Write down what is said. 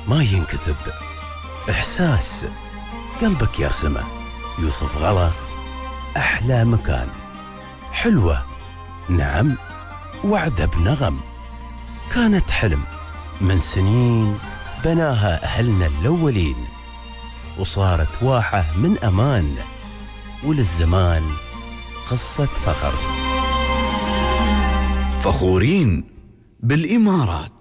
ما ينكتب، إحساس قلبك يرسمه. يوسف غلا أحلى مكان، حلوة نعم وعدة بنغم، كانت حلم من سنين بناها أهلنا الأولين، وصارت واحة من أمان، وللزمان قصة فخر. فخورين بالإمارات.